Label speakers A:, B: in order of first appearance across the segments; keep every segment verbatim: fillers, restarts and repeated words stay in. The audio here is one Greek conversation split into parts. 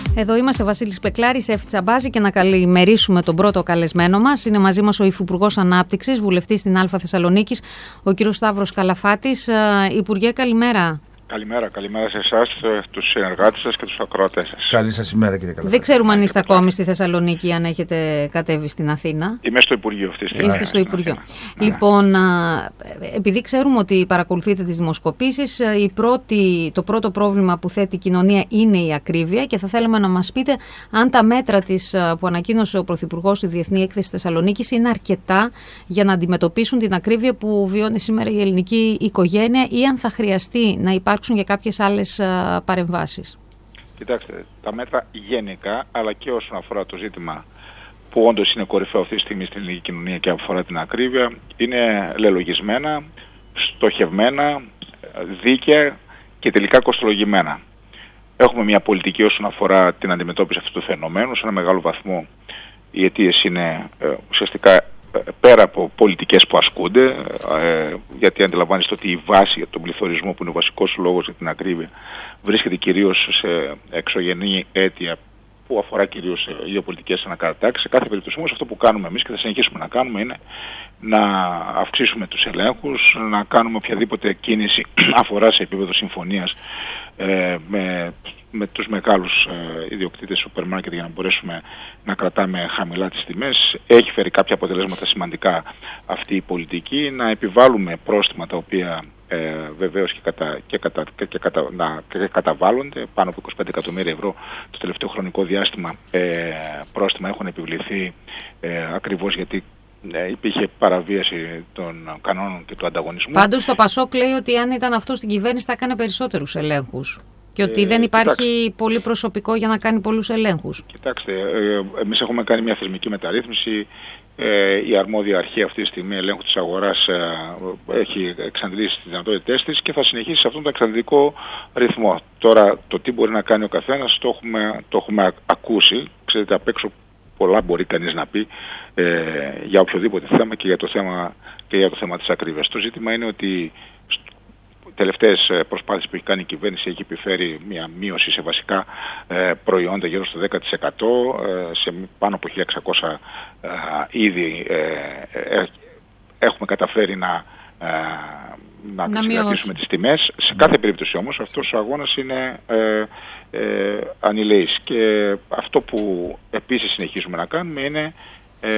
A: Εδώ είμαστε, Βασίλης Πεκλάρης, Εφη Τσαμπάζη, και να καλημερίσουμε τον πρώτο καλεσμένο μας. Είναι μαζί μας ο Υφυπουργός Ανάπτυξης, βουλευτής στην Αλφα Θεσσαλονίκης, ο κύριος Σταύρος Καλαφάτης. Υπουργέ, καλημέρα.
B: Καλημέρα, καλημέρα σε εσάς, τους συνεργάτες σας και τους ακροατές σας.
C: Καλή σας ημέρα, κύριε Καλαφάτη.
A: Δεν ξέρουμε αν είστε ακόμη στη Θεσσαλονίκη, αν έχετε κατέβει στην Αθήνα.
B: Είμαι στο Υπουργείο αυτή τη στιγμή.
A: Είστε στο Υπουργείο. Λοιπόν, επειδή ξέρουμε ότι παρακολουθείτε τις δημοσκοπήσεις, η πρώτη, το πρώτο πρόβλημα που θέτει η κοινωνία είναι η ακρίβεια, και θα θέλαμε να μας πείτε αν τα μέτρα της που ανακοίνωσε ο Πρωθυπουργός στη Διεθνή Έκθεση Θεσσαλονίκης είναι αρκετά για να αντιμετωπίσουν την ακρίβεια που βιώνει σήμερα η ελληνική οικογένεια, ή αν θα χρειαστεί να υπάρξουν για κάποιες άλλες παρεμβάσεις.
B: Κοιτάξτε, τα μέτρα γενικά, αλλά και όσον αφορά το ζήτημα που όντως είναι κορυφαίο αυτή τη στιγμή στην ελληνική κοινωνία και αφορά την ακρίβεια, είναι λελογισμένα, στοχευμένα, δίκαια και τελικά κοστολογημένα. Έχουμε μια πολιτική όσον αφορά την αντιμετώπιση αυτού του φαινομένου. Σε ένα μεγάλο βαθμό οι αιτίες είναι ε, ουσιαστικά πέρα από πολιτικές που ασκούνται, ε, γιατί αντιλαμβάνεστε ότι η βάση για τον πληθωρισμό, που είναι ο βασικός λόγος για την ακρίβεια, βρίσκεται κυρίως σε εξωγενή αίτια που αφορά κυρίως γεωπολιτικές ανακατατάξεις. Σε κάθε περίπτωση όμως αυτό που κάνουμε εμείς και θα συνεχίσουμε να κάνουμε είναι να αυξήσουμε τους ελέγχους, να κάνουμε οποιαδήποτε κίνηση αφορά σε επίπεδο συμφωνίας ε, με, με τους μεγάλους ε, ιδιοκτήτες σούπερ μάρκετ, για να μπορέσουμε να κρατάμε χαμηλά τις τιμές. Έχει φέρει κάποια αποτελέσματα σημαντικά αυτή η πολιτική. Να επιβάλλουμε πρόστιμα τα οποία ε, βεβαίως και, κατα, και, κατα, και, και, κατα, να, και καταβάλλονται. Πάνω από είκοσι πέντε εκατομμύρια ευρώ το τελευταίο χρονικό διάστημα ε, πρόστιμα έχουν επιβληθεί ε, ακριβώς γιατί ε, υπήρχε παραβίαση των κανόνων και του ανταγωνισμού.
A: Πάντως το Πασόκ λέει ότι αν ήταν αυτό στην κυβέρνηση θα έκανε περισσότερους ελέγχους. Και ότι δεν υπάρχει κοιτάξτε, πολύ προσωπικό για να κάνει πολλούς ελέγχους.
B: Κοιτάξτε, ε, εμείς έχουμε κάνει μια θεσμική μεταρρύθμιση. Ε, η αρμόδια αρχή αυτή τη στιγμή ελέγχου της αγοράς ε, έχει εξαντλήσει τις δυνατότητές της και θα συνεχίσει σε αυτόν τον εξαντλητικό ρυθμό. Τώρα, το τι μπορεί να κάνει ο καθένας το έχουμε, το έχουμε ακούσει. Ξέρετε, απ' έξω πολλά μπορεί κανείς να πει ε, για οποιοδήποτε θέμα και για το θέμα, και για το θέμα της ακρίβειας. Το ζήτημα είναι ότι τελευταίες προσπάθειες που έχει κάνει η κυβέρνηση έχει επιφέρει μια μείωση σε βασικά ε, προϊόντα γύρω στο δέκα τοις εκατό, ε, σε πάνω από χίλια εξακόσια ε, ήδη ε, ε, έχουμε καταφέρει να, ε, να, να κρατήσουμε τις τιμές. Σε κάθε περίπτωση όμως αυτός ο αγώνας είναι ε, ε, ανηλαίης, και αυτό που επίσης συνεχίζουμε να κάνουμε είναι ε,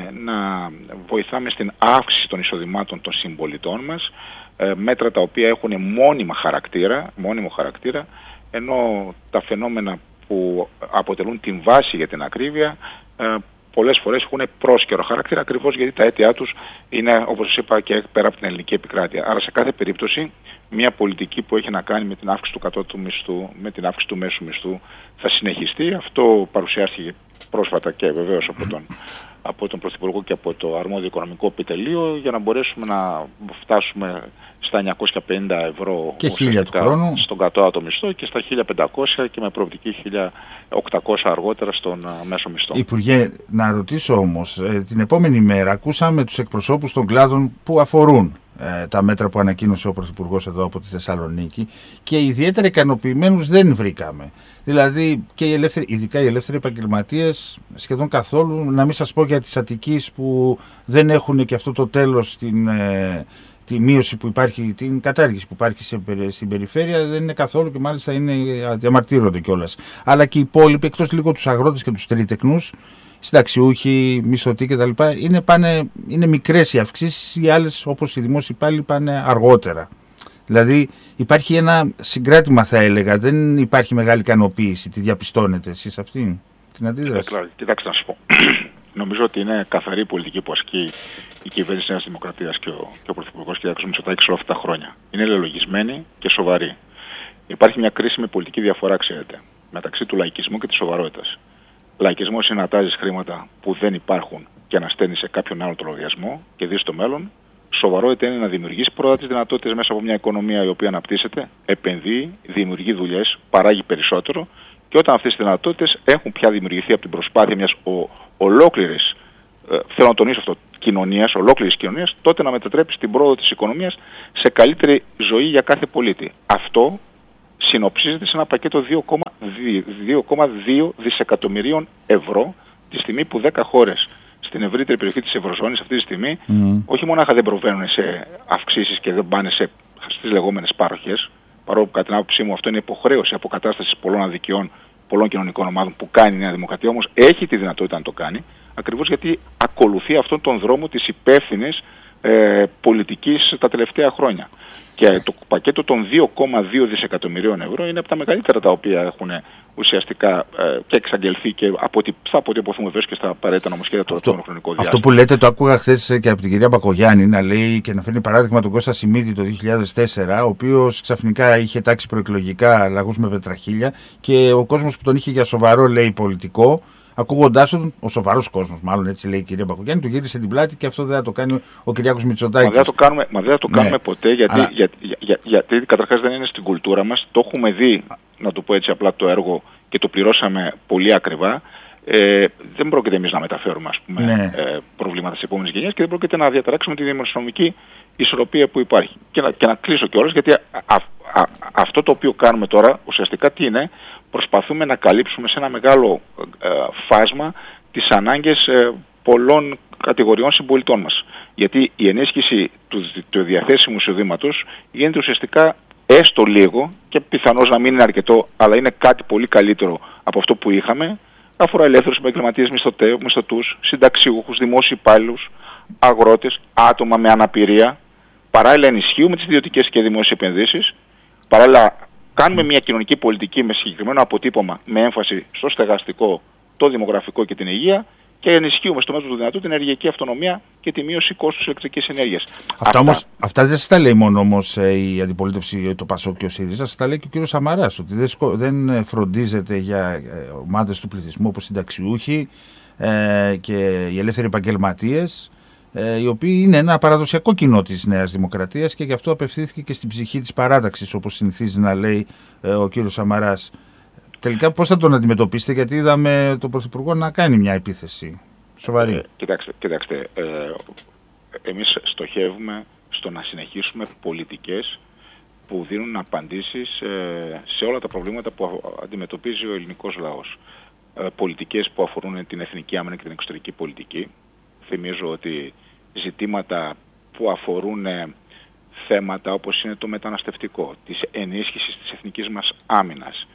B: να βοηθάμε στην αύξηση των εισοδημάτων των συμπολιτών μας, μέτρα τα οποία έχουν μόνιμα χαρακτήρα, μόνιμο χαρακτήρα, ενώ τα φαινόμενα που αποτελούν την βάση για την ακρίβεια πολλές φορές έχουν πρόσκαιρο χαρακτήρα, ακριβώς γιατί τα αίτια τους είναι, όπως σας είπα, και πέρα από την ελληνική επικράτεια. Άρα σε κάθε περίπτωση μια πολιτική που έχει να κάνει με την αύξηση του κατώτατου μισθού, με την αύξηση του μέσου μισθού θα συνεχιστεί. Αυτό παρουσιάστηκε πρόσφατα και βεβαίως από τον από τον Πρωθυπουργό και από το αρμόδιο οικονομικό επιτελείο, για να μπορέσουμε να φτάσουμε στα εννιακόσια πενήντα ευρώ
C: και χίλια του χρόνου
B: στον κατώτατο μισθό και στα χίλια πεντακόσια και με προοπτική χίλια οκτακόσια αργότερα στον μέσο μισθό.
C: Υπουργέ, να ρωτήσω όμως, ε, την επόμενη μέρα ακούσαμε τους εκπροσώπους των κλάδων που αφορούν ε, τα μέτρα που ανακοίνωσε ο Πρωθυπουργός εδώ από τη Θεσσαλονίκη, και ιδιαίτερα ικανοποιημένους δεν βρήκαμε. Δηλαδή, και οι ελεύθεροι, ειδικά οι ελεύθεροι επαγγελματίες, σχεδόν καθόλου. Να μην σας πω για τις Αττικής που δεν έχουν και αυτό το τέλος στην, ε, τη μείωση που υπάρχει, την κατάργηση που υπάρχει σε, στην περιφέρεια, δεν είναι καθόλου, και μάλιστα είναι, διαμαρτύρονται κιόλας. Αλλά και οι υπόλοιποι, εκτός λίγο τους αγρότες και τους τρίτεκνους, συνταξιούχοι, μισθωτοί κτλ. Είναι, πάνε, είναι μικρές οι αυξήσεις, οι άλλες όπως οι δημόσιοι υπάλληλοι πάνε αργότερα. Δηλαδή υπάρχει ένα συγκράτημα, θα έλεγα, δεν υπάρχει μεγάλη ικανοποίηση. Τη διαπιστώνετε εσείς αυτή την αντίδραση?
B: Κοιτάξτε να σας πω. Νομίζω ότι είναι καθαρή η πολιτική που ασκεί η κυβέρνηση της Νέας Δημοκρατίας και ο, και ο Πρωθυπουργός κ. Μητσοτάκης όλα αυτά τα χρόνια. Είναι λελογισμένη και σοβαρή. Υπάρχει μια κρίσιμη πολιτική διαφορά, ξέρετε, μεταξύ του λαϊκισμού και της σοβαρότητας. Λαϊκισμός είναι να τάζεις χρήματα που δεν υπάρχουν και να στέλνεις σε κάποιον άλλο το λογαριασμό και δεις το μέλλον. Σοβαρότητα είναι να δημιουργήσει πρώτα τις δυνατότητες μέσα από μια οικονομία η οποία αναπτύσσεται, επενδύει, δημιουργεί δουλειές, παράγει περισσότερο, και όταν αυτές οι δυνατότητες έχουν πια δημιουργηθεί από την προσπάθεια μιας ο, ολόκληρης, ε, θέλω να τονίσω αυτό, κοινωνίας, ολόκληρης κοινωνίας, τότε να μετατρέψει την πρόοδο της οικονομίας σε καλύτερη ζωή για κάθε πολίτη. Αυτό συνοψίζεται σε ένα πακέτο δύο κόμμα δύο κόμμα δύο δισεκατομμυρίων ευρώ, τη στιγμή που δέκα χώρες στην ευρύτερη περιοχή της Ευρωζώνης αυτή τη στιγμή mm. όχι μονάχα δεν προβαίνουν σε αυξήσεις και δεν πάνε σε, στις λεγόμενες πάροχες, παρόλο που κατά την άποψή μου αυτό είναι υποχρέωση αποκατάστασης πολλών αδικιών, πολλών κοινωνικών ομάδων που κάνει η Νέα Δημοκρατία, όμως έχει τη δυνατότητα να το κάνει, ακριβώς γιατί ακολουθεί αυτόν τον δρόμο της υπεύθυνης ε, πολιτικής τα τελευταία χρόνια. Και το πακέτο των δύο κόμμα δύο δισεκατομμυρίων ευρώ είναι από τα μεγαλύτερα τα οποία έχουν ουσιαστικά ε, και εξαγγελθεί και από ό,τι θα αποτυπωθούν βέβαια και στα απαραίτητα νομοσχέδια του επόμενου χρονικού διάστημα.
C: Αυτό που λέτε το άκουγα χθες και από την κυρία Μπακογιάννη να λέει και να φέρνει παράδειγμα τον Κώστα Σιμίδη το δύο χιλιάδες τέσσερα, ο οποίος ξαφνικά είχε τάξει προεκλογικά λαγούς με πετραχίλια και ο κόσμος που τον είχε για σοβαρό, λέει, πολιτικό. Ακούγοντάς τον, ο σοβαρός κόσμος, μάλλον έτσι λέει η κυρία Μπακογιάννη, του γύρισε την πλάτη και αυτό δεν θα το κάνει ο Κυριάκος Μητσοτάκης.
B: Μα δεν θα το κάνουμε, μα δεν θα το
C: ναι.
B: κάνουμε ποτέ, γιατί,
C: Αλλά...
B: για, για, για, γιατί καταρχάς δεν είναι στην κουλτούρα μας. Το έχουμε δει, να το πω έτσι απλά, το έργο και το πληρώσαμε πολύ ακριβά. Ε, δεν πρόκειται εμείς να μεταφέρουμε ας πούμε, ναι. ε, προβλήματα στις επόμενες γενιές και δεν πρόκειται να διαταράξουμε τη δημοσιονομική ισορροπία που υπάρχει. Και να, και να κλείσω κιόλας, γιατί α, α, α, αυτό το οποίο κάνουμε τώρα ουσιαστικά τι είναι, προσπαθούμε να καλύψουμε σε ένα μεγάλο ε, φάσμα τις ανάγκες ε, πολλών κατηγοριών συμπολιτών μας. Γιατί η ενίσχυση του, του διαθέσιμου εισοδήματος γίνεται ουσιαστικά έστω λίγο και πιθανώς να μην είναι αρκετό, αλλά είναι κάτι πολύ καλύτερο από αυτό που είχαμε. Αφορά ελεύθερους επαγγελματίες, μισθωτούς, συνταξιούχους, δημόσιους υπάλληλους, αγρότες, άτομα με αναπηρία. Παράλληλα ενισχύουμε τις ιδιωτικές και δημόσιες επενδύσεις. Παράλληλα κάνουμε μια κοινωνική πολιτική με συγκεκριμένο αποτύπωμα, με έμφαση στο στεγαστικό, το δημογραφικό και την υγεία, και ενισχύουμε στο μέτρο του δυνατού την ενεργειακή αυτονομία και τη μείωση κόστους ηλεκτρικής ενέργειας.
C: Αυτά, αυτά όμως, αυτά δεν σας τα λέει μόνο όμως η αντιπολίτευση, το ΠΑΣΟΚ και ο ΣΥΡΙΖΑ, σας τα λέει και ο κύριος Σαμαράς, ότι δεν, δεν φροντίζεται για ομάδες του πληθυσμού όπως συνταξιούχοι ε, και οι ελεύθεροι επαγγελματίες, ε, οι οποίοι είναι ένα παραδοσιακό κοινό της Νέας Δημοκρατίας και γι' αυτό απευθύνθηκε και στην ψυχή της παράταξης, όπως συνηθίζει να λέει ε, ο κύριος Σαμαράς. Τελικά πώς θα τον αντιμετωπίσετε, γιατί είδαμε τον Πρωθυπουργό να κάνει μια επίθεση σοβαρή.
B: Ε, κοιτάξτε, κοιτάξτε ε, εμείς στοχεύουμε στο να συνεχίσουμε πολιτικές που δίνουν απαντήσεις ε, σε όλα τα προβλήματα που αντιμετωπίζει ο ελληνικός λαός. Ε, πολιτικές που αφορούν την εθνική άμυνα και την εξωτερική πολιτική. Θυμίζω ότι ζητήματα που αφορούν ε, θέματα όπως είναι το μεταναστευτικό, της ενίσχυσης της εθνικής μας άμυνας,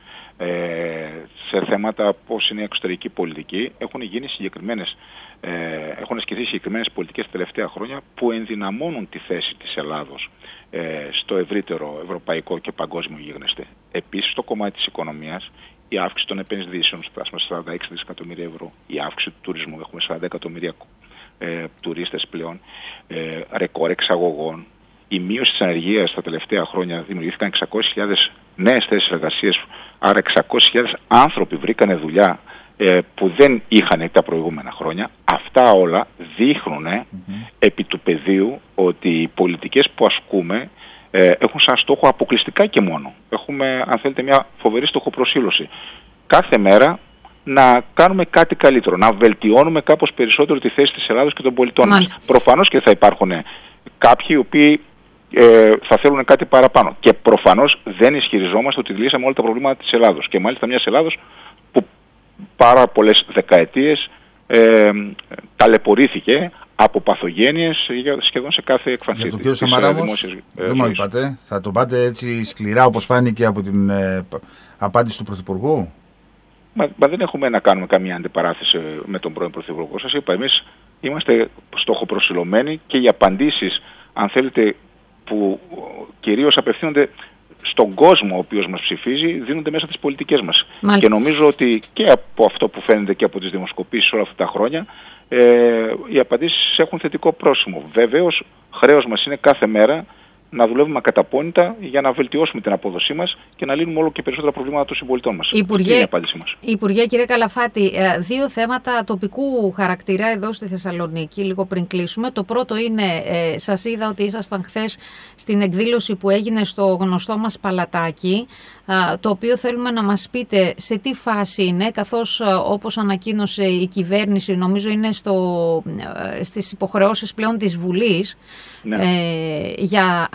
B: Ε, σε θέματα όπως είναι η εξωτερική πολιτική έχουν γίνει συγκεκριμένες, ε, έχουν ασκηθεί συγκεκριμένες πολιτικές τα τελευταία χρόνια που ενδυναμώνουν τη θέση της Ελλάδος ε, στο ευρύτερο ευρωπαϊκό και παγκόσμιο γίγνεσθε. Επίσης, στο κομμάτι της οικονομίας, η αύξηση των επενδύσεων, φτάσαμε σαράντα έξι δισεκατομμύρια ευρώ, η αύξηση του τουρισμού, έχουμε σαράντα εκατομμύρια ε, τουρίστες πλέον, ε, ρεκόρ εξαγωγών, η μείωση της ανεργίας τα τελευταία χρόνια, δημιουργήθηκαν εξακόσιες χιλιάδες νέες θέσεις εργασίας, άρα εξακόσιες χιλιάδες άνθρωποι βρήκανε δουλειά ε, που δεν είχαν τα προηγούμενα χρόνια. Αυτά όλα δείχνουν ε, mm-hmm. επί του πεδίου ότι οι πολιτικές που ασκούμε ε, έχουν σαν στόχο αποκλειστικά και μόνο. Έχουμε, αν θέλετε, μια φοβερή στοχοπροσήλωση. Κάθε μέρα να κάνουμε κάτι καλύτερο, να βελτιώνουμε κάπως περισσότερο τη θέση της Ελλάδος και των πολιτών μας. Προφανώς και θα υπάρχουν κάποιοι οι οποίοι Ε, θα θέλουν κάτι παραπάνω. Και προφανώς δεν ισχυριζόμαστε ότι λύσαμε όλα τα προβλήματα της Ελλάδος. Και μάλιστα μιας Ελλάδος που πάρα πολλές δεκαετίες ε, ταλαιπωρήθηκε από παθογένειες σχεδόν σε κάθε εκφανσή της.
C: Για τον κύριο Σαμαρά όμως, δεν μου είπατε, θα το πάτε έτσι σκληρά όπως φάνηκε από την ε, απάντηση του Πρωθυπουργού?
B: Μα, μα δεν έχουμε να κάνουμε καμία αντιπαράθεση με τον πρώην Πρωθυπουργό. Σας είπα, εμείς είμαστε στοχοπροσιλωμένοι και οι απαντήσεις, αν θέλετε, που κυρίως απευθύνονται στον κόσμο ο οποίος μας ψηφίζει, δίνονται μέσα στις πολιτικές μας. Μάλιστα. Και νομίζω ότι και από αυτό που φαίνεται και από τις δημοσκοπήσεις όλα αυτά τα χρόνια, ε, οι απαντήσεις έχουν θετικό πρόσημο. Βεβαίως, χρέος μας είναι κάθε μέρα να δουλεύουμε ακαταπώνητα για να βελτιώσουμε την απόδοσή μας και να λύνουμε όλο και περισσότερα προβλήματα των συμπολιτών μας.
A: Υπουργέ,
B: είναι η απάντησή μας.
A: Υπουργέ, κύριε Καλαφάτη, δύο θέματα τοπικού χαρακτήρα εδώ στη Θεσσαλονίκη, λίγο πριν κλείσουμε. Το πρώτο είναι, ε, σας είδα ότι ήσασταν χθες στην εκδήλωση που έγινε στο γνωστό μας Παλατάκι, το οποίο θέλουμε να μας πείτε σε τι φάση είναι, καθώς όπως ανακοίνωσε η κυβέρνηση, νομίζω είναι στο, στις υποχρεώσεις πλέον της Βουλής, ναι. ε, για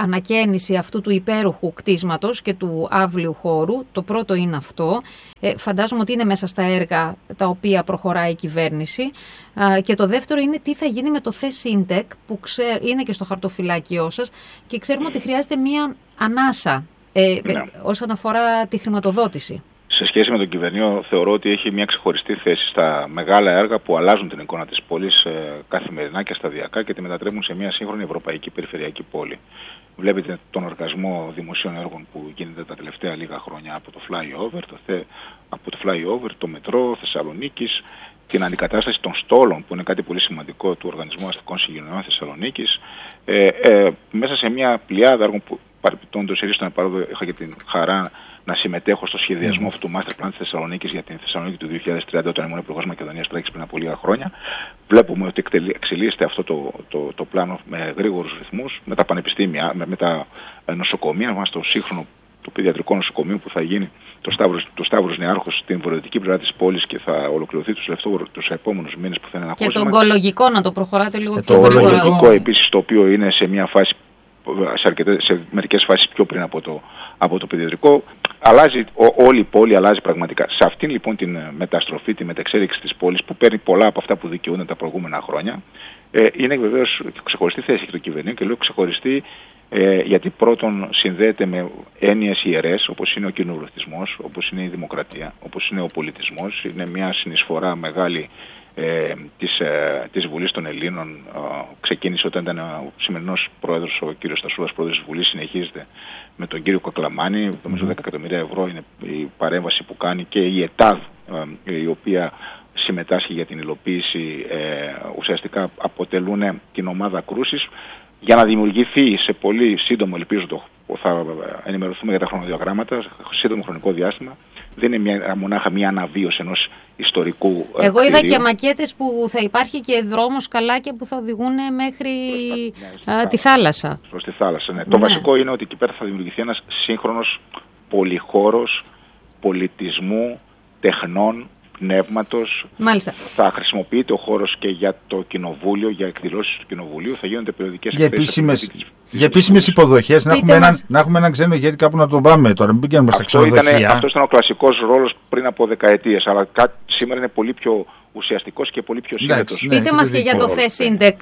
A: ανακαίνιση αυτού του υπέροχου κτίσματος και του άβλιου χώρου. Το πρώτο είναι αυτό. Ε, φαντάζομαι ότι είναι μέσα στα έργα τα οποία προχωράει η κυβέρνηση. Ε, και το δεύτερο είναι τι θα γίνει με το ΘΕΣΥΝΤΕΚ που ξέ, είναι και στο χαρτοφυλάκιό σας και ξέρουμε ότι χρειάζεται μία ανάσα ε, ναι. ε, όσον αφορά τη χρηματοδότηση.
B: Σε σχέση με τον κυβερνήο, θεωρώ ότι έχει μια ξεχωριστή θέση στα μεγάλα έργα που αλλάζουν την εικόνα της πόλης ε, καθημερινά και σταδιακά και τη μετατρέπουν σε μια σύγχρονη ευρωπαϊκή περιφερειακή πόλη. Βλέπετε τον οργασμό δημοσίων έργων που γίνεται τα τελευταία λίγα χρόνια από το flyover, το, θε, από το, flyover, το μετρό Θεσσαλονίκης, την αντικατάσταση των στόλων που είναι κάτι πολύ σημαντικό του Οργανισμού Αστικών Συγκοινωνιών Θεσσαλονίκης, ε, ε, μέσα σε μια πλειάδα έργων που παρεπιπτόντως στον επαρόδο είχα και την χαρά να συμμετέχω στο σχεδιασμό αυτού του Master Plan της Θεσσαλονίκης για την Θεσσαλονίκη του δύο χιλιάδες τριάντα, όταν ήμουν υπουργός Μακεδονίας Τράκης πριν από λίγα χρόνια. Βλέπουμε ότι εξελίσσεται αυτό το, το, το πλάνο με γρήγορους ρυθμούς, με τα πανεπιστήμια, με, με τα νοσοκομεία μας, το σύγχρονο το παιδιατρικό νοσοκομείο που θα γίνει το Σταύρος, το Σταύρος Νεάρχος στην βορειοδυτική πλευρά της πόλης και θα ολοκληρωθεί τους, τους επόμενους μήνες που θα είναι ένα
A: και το ογκολογικό να το προχωράτε λίγο πιο
B: γρήγορα. Το ογκολογικό επίσης, το οποίο είναι σε μια φάση, σε, αρκετές, σε μερικές φάσεις πιο πριν από το, από το παιδιατρικό. Αλλάζει, ό, όλη η πόλη αλλάζει πραγματικά. Σε αυτήν λοιπόν την μεταστροφή, τη μεταξέλιξη της πόλης που παίρνει πολλά από αυτά που δικαιούνται τα προηγούμενα χρόνια, ε, είναι βεβαίως ξεχωριστή θέση και το κυβερνήριο, και λέω ξεχωριστή ε, γιατί πρώτον συνδέεται με έννοιες ιερές όπως είναι ο κοινοβουλευτισμός, όπως είναι η δημοκρατία, όπως είναι ο πολιτισμός. Είναι μια συνεισφορά μεγάλη Ε, της, ε, της Βουλής των Ελλήνων. Ε, ξεκίνησε όταν ήταν ο σημερινός πρόεδρος, ο κύριος Στασούλας, πρόεδρος της Βουλής, συνεχίζεται με τον κύριο Κακλαμάνη. Νομίζω δέκα εκατομμύρια ευρώ είναι η παρέμβαση που κάνει, και η ΕΤΑΔ, ε, η οποία συμμετάσχει για την υλοποίηση, ε, ουσιαστικά αποτελούν την ομάδα κρούσης για να δημιουργηθεί σε πολύ σύντομο, ελπίζω το, θα ενημερωθούμε για τα χρονοδιαγράμματα, σύντομο χρονικό διάστημα. Δεν είναι μια, μονάχα μια αναβίωση ενός ιστορικού
A: Εγώ
B: κτηρίου.
A: είδα και μακέτες που θα υπάρχει και δρόμος καλάκια που θα οδηγούν μέχρι ναι, α, τη θάλασσα.
B: Προς τη θάλασσα, ναι. Ναι. Το βασικό είναι ότι εκεί πέρα θα δημιουργηθεί ένας σύγχρονος πολυχώρος πολιτισμού, τεχνών, πνεύματος.
A: Μάλιστα.
B: Θα χρησιμοποιείται ο χώρος και για το κοινοβούλιο, για εκδηλώσεις του κοινοβουλίου. Θα γίνονται περιοδικές
C: για επίσημες, για επίσημες υποδοχές. Να έχουμε, έναν, να έχουμε έναν ξένο ηγέτη κάπου να τον πάμε τώρα. Μην πηγαίνουμε στα ξενοδοχεία.
B: Αυτό ήταν ο κλασικός ρόλος πριν από δεκαετίες. Αλλά κάτι, σήμερα είναι πολύ πιο ουσιαστικός και πολύ πιο σύνδετος.
A: Ναι, πείτε μας και για το ΘΕΣΥΝΤΕΚ,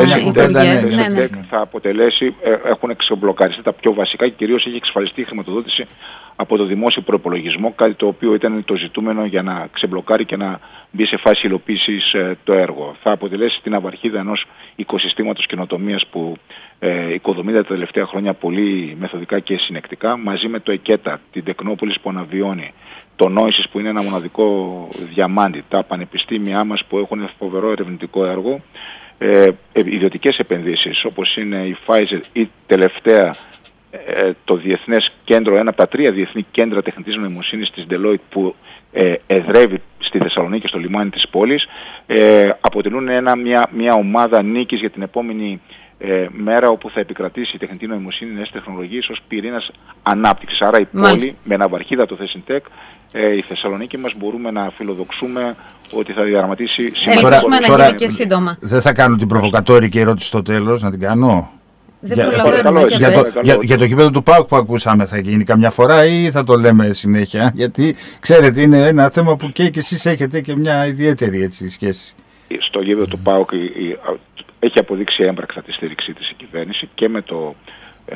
B: Υπουργέ. Θα αποτελέσει, έχουν εξομπλοκαριστεί τα πιο βασικά και κυρίως έχει εξασφαλιστεί η χρηματοδότηση από το δημόσιο προπολογισμό, κάτι το οποίο ήταν το ζητούμενο για να ξεμπλοκάρει και να μπει σε φάση υλοποίησης ε, το έργο. Θα αποτελέσει την αυαρχίδα ενός οικοσυστήματος καινοτομίας που ε, οικοδομείται τα τελευταία χρόνια πολύ μεθοδικά και συνεκτικά, μαζί με το ΕΚΕΤΑ, την Τεκνόπολης που αναβιώνει, το Νόησης που είναι ένα μοναδικό διαμάντι, τα πανεπιστήμια μας που έχουν φοβερό ερευνητικό έργο, ε, ιδιωτικές επενδύσεις όπως είναι η Pfizer ή τελευταία το Διεθνές Κέντρο, ένα από τα τρία διεθνή κέντρα τεχνητής νοημοσύνης της Deloitte που ε, εδρεύει στη Θεσσαλονίκη και στο λιμάνι της πόλης, ε, αποτελούν ένα, μια, μια ομάδα νίκης για την επόμενη ε, μέρα, όπου θα επικρατήσει η τεχνητή νοημοσύνη, νέες τεχνολογίες ως πυρήνας ανάπτυξης. Άρα η πόλη, Μάλιστα. με ναυαρχίδα το ΘΕΣΥΝΤΕΚ, ε, η Θεσσαλονίκη μας, μπορούμε να φιλοδοξούμε ότι θα διαδραματίσει σημαντικό ρόλο.
A: Ελπίζουμε να γίνει και σύντομα.
C: Δεν θα κάνω την προβοκατόρικη ερώτηση στο τέλος, να την κάνω.
A: Δεν
C: για,
A: προλαβαίνουμε
C: για, για, το, για, για το γήπεδο του ΠΑΟΚ που ακούσαμε θα γίνει καμιά φορά ή θα το λέμε συνέχεια? Γιατί ξέρετε είναι ένα θέμα που και, και εσείς έχετε και μια ιδιαίτερη έτσι, σχέση.
B: Στο γήπεδο του ΠΑΟΚ έχει αποδείξει έμπρακτα τη στήριξή της η κυβέρνηση και με το ε,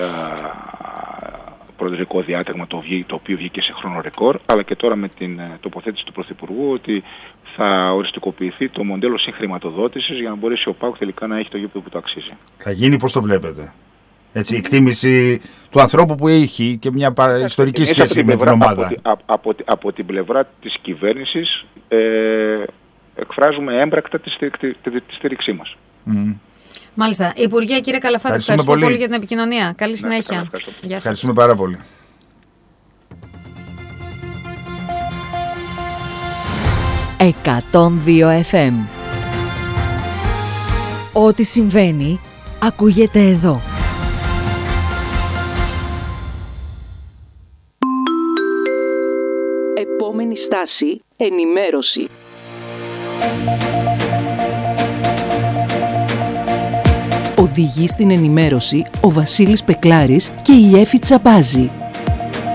B: προεδρικό διάταγμα το, το οποίο βγήκε σε χρόνο ρεκόρ, αλλά και τώρα με την τοποθέτηση του Πρωθυπουργού ότι θα οριστικοποιηθεί το μοντέλο συγχρηματοδότησης για να μπορέσει ο ΠΑΟΚ τελικά να έχει το γήπεδο που το αξίζει.
C: Θα γίνει, πώς το βλέπετε? Έτσι, η εκτίμηση του ανθρώπου που έχει και μια παρα... ιστορική σχέση με την,
B: πλευρά,
C: την ομάδα.
B: Από, από, από, από την πλευρά της κυβέρνησης ε, εκφράζουμε έμπρακτα τη, τη, τη, τη, τη στήριξή μας.
A: Mm. Μάλιστα. Υπουργέ, κύριε Καλαφάτη, ευχαριστούμε πολύ. πολύ για την επικοινωνία. Καλή ναι, συνέχεια. Καλά,
B: ευχαριστώ.
A: Γεια σας.
C: Ευχαριστούμε πάρα πολύ.
D: εκατόν δύο εφ εμ. Ό,τι συμβαίνει ακούγεται εδώ.
E: Επόμενη στάση, ενημέρωση. Οδηγεί στην ενημέρωση ο Βασίλης Πεκλάρης και η Έφη Τσαμπάζη.